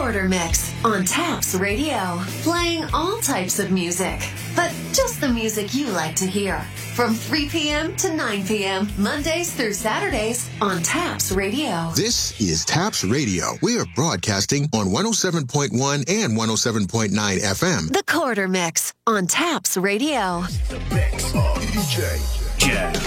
Quarter Mix on Taps Radio. Playing all types of music, but just the music you like to hear. From 3 p.m. to 9 p.m., Mondays through Saturdays on Taps Radio. This is Taps Radio. We are broadcasting on 107.1 and 107.9 FM. The Quarter Mix on Taps Radio. The mix of DJ Jazz.